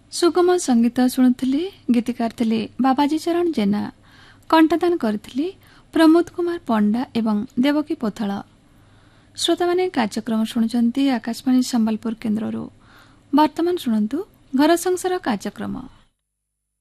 सुगम संगीत शुणुले गीतकार थे बाबाजी चरण जेना कंठदान करथिले प्रमोद कुमार पंडा एवं देवकी पोथल। श्रोता माने कार्यक्रम शुणुचंती आकाशवाणी संबलपुर केन्द्रରୁ। वर्तमान शुणु घर संसार कार्यक्रम।